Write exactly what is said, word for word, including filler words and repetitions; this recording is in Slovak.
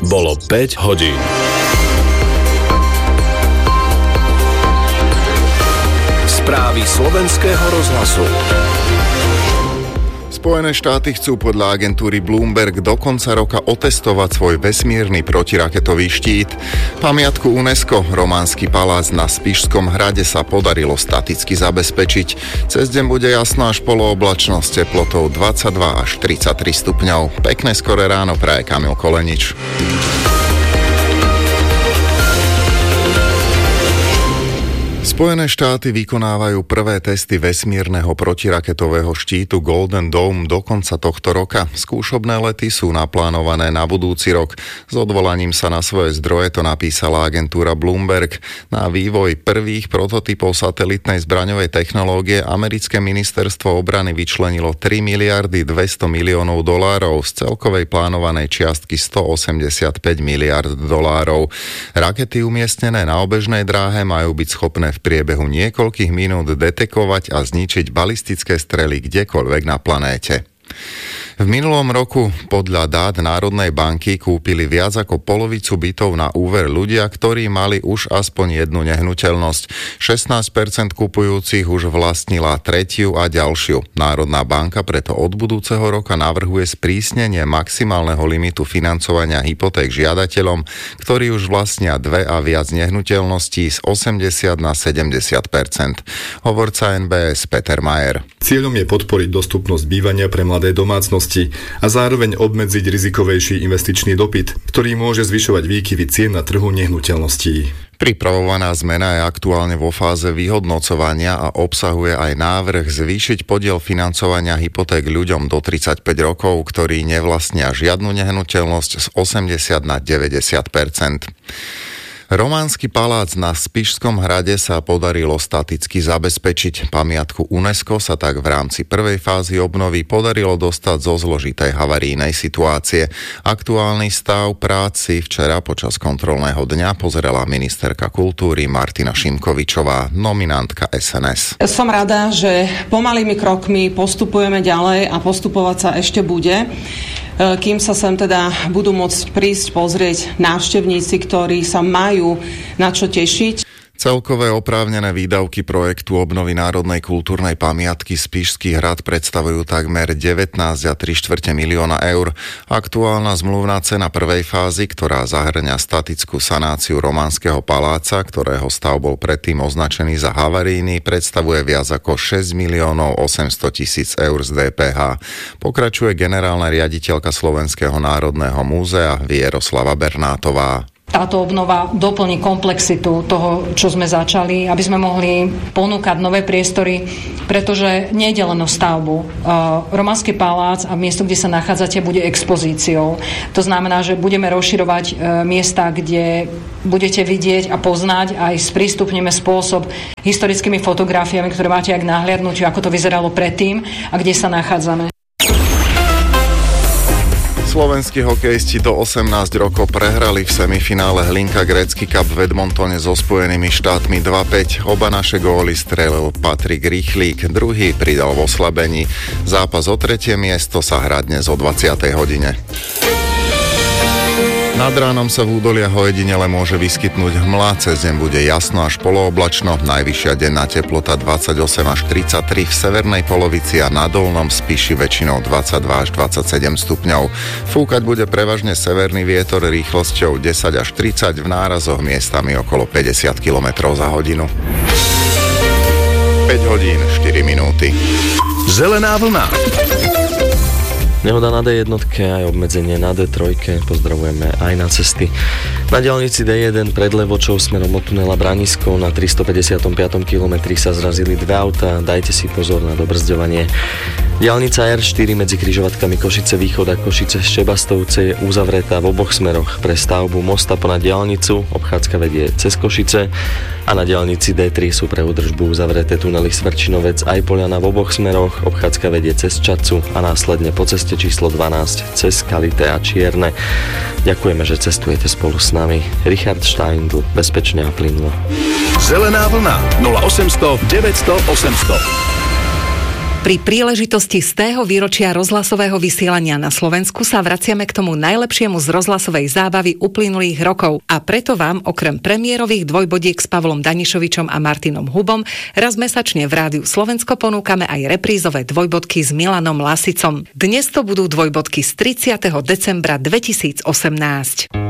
Bolo päť hodín. Správy slovenského rozhlasu. Spojené štáty chcú podľa agentúry Bloomberg do konca roka otestovať svoj vesmírny protiraketový štít. Pamiatku UNESCO, románsky palác na Spišskom hrade, sa podarilo staticky zabezpečiť. Cez deň bude jasná až polooblačno s teplotou dvadsaťdva až tridsaťtri stupňov. Pekné skoré ráno praje Kamil Kolenič. Spojené štáty vykonávajú prvé testy vesmírneho protiraketového štítu Golden Dome do konca tohto roka. Skúšobné lety sú naplánované na budúci rok. S odvolaním sa na svoje zdroje to napísala agentúra Bloomberg. Na vývoj prvých prototypov satelitnej zbraňovej technológie americké ministerstvo obrany vyčlenilo tri miliardy dvesto miliónov dolárov z celkovej plánovanej čiastky stoosemdesiatpäť miliárd dolárov. Rakety umiestnené na obežnej dráhe majú byť schopné v priebehu niekoľkých minút detekovať a zničiť balistické strely kdekoľvek na planéte. V minulom roku podľa dát Národnej banky kúpili viac ako polovicu bytov na úver ľudia, ktorí mali už aspoň jednu nehnuteľnosť. šestnásť percent kupujúcich už vlastnila tretiu a ďalšiu. Národná banka preto od budúceho roka navrhuje sprísnenie maximálneho limitu financovania hypoték žiadateľom, ktorí už vlastnia dve a viac nehnuteľností, z osemdesiat na sedemdesiat percent. Hovorca en bé es Peter Majer. Cieľom je podporiť dostupnosť bývania pre mladé domácnosti a zároveň obmedziť rizikovejší investičný dopyt, ktorý môže zvyšovať výkyvy cien na trhu nehnuteľností. Pripravovaná zmena je aktuálne vo fáze vyhodnocovania a obsahuje aj návrh zvýšiť podiel financovania hypoték ľuďom do tridsaťpäť rokov, ktorí nevlastnia žiadnu nehnuteľnosť, z osemdesiat na deväťdesiat percent. Románsky palác na Spišskom hrade sa podarilo staticky zabezpečiť. Pamiatku UNESCO sa tak v rámci prvej fázy obnovy podarilo dostať zo zložitej havarijnej situácie. Aktuálny stav práci včera počas kontrolného dňa pozerala ministerka kultúry Martina Šimkovičová, nominantka es en es. Som rada, že pomalými krokmi postupujeme ďalej a postupovať sa ešte bude, kým sa sem teda budú môcť prísť pozrieť návštevníci, ktorí sa majú na čo tešiť. Celkové oprávnené výdavky projektu obnovy národnej kultúrnej pamiatky Spišský hrad predstavujú takmer devätnásť a tri štvrte milióna eur. Aktuálna zmluvná cena prvej fázy, ktorá zahŕňa statickú sanáciu románskeho paláca, ktorého stav bol predtým označený za havarijný, predstavuje viac ako šesť miliónov osemsto tisíc eur z dé pé há. Pokračuje generálna riaditeľka Slovenského národného múzea Vieroslava Bernátová. Táto obnova doplní komplexitu toho, čo sme začali, aby sme mohli ponúkať nové priestory, pretože nejde len o stavbu. Románsky palác a miesto, kde sa nachádzate, bude expozíciou. To znamená, že budeme rozširovať miesta, kde budete vidieť a poznať, aj sprístupníme spôsob historickými fotografiami, ktoré máte aj k nahliadnutiu, ako to vyzeralo predtým a kde sa nachádzame. Slovenskí hokejisti do osemnásť rokov prehrali v semifinále Hlinka Grécky Cup v Edmontone so Spojenými štátmi dva päť. Oba naše góly strelil Patrik Rýchlík, druhý pridal v oslabení. Zápas o tretie miesto sa hrá dnes o dvadsiatej hodine. Nad ránom sa v údoliach ojedinele môže vyskytnúť hmla, cez deň bude jasno až polooblačno, najvyššia denná teplota dvadsaťosem až tridsaťtri, v severnej polovici a na dolnom Spiši väčšinou dvadsaťdva až dvadsaťsedem stupňov. Fúkať bude prevažne severný vietor rýchlosťou desať až tridsať, v nárazoch miestami okolo päťdesiat kilometrov za hodinu. päť hodín štyri minúty. Zelená vlna. Nehoda na dé jednotke aj obmedzenie na dé tri, pozdravujeme aj na cesty. Na diaľnici dé jeden pred Levočou smerom od tunela Branisko na tristopäťdesiatom piatom kilometri sa zrazili dve autá, dajte si pozor na dobrzďovanie. Diaľnica er štyri medzi križovatkami Košice Východ a Košice Šebastovce je uzavretá v oboch smeroch pre stavbu mosta ponad diaľnicu, obchádzka vedie cez Košice, a na diaľnici dé tri sú pre údržbu uzavreté tunely Svrčinovec aj Poliana v oboch smeroch, obchádzka vedie cez Čacu a následne po ceste číslo dvanásť cez Kalité a Čierne. Ďakujeme, že cestujete spolu s nami. Richard Steindl, bezpečne a plynulo. Zelená vlna nula osemsto deväťsto osemsto. Pri príležitosti stého výročia rozhlasového vysielania na Slovensku sa vraciame k tomu najlepšiemu z rozhlasovej zábavy uplynulých rokov a preto vám okrem premiérových dvojbodiek s Pavlom Danišovičom a Martinom Hubom raz mesačne v Rádiu Slovensko ponúkame aj reprízové dvojbodky s Milanom Lasicom. Dnes to budú dvojbodky z tridsiateho decembra dvetisícosemnásť.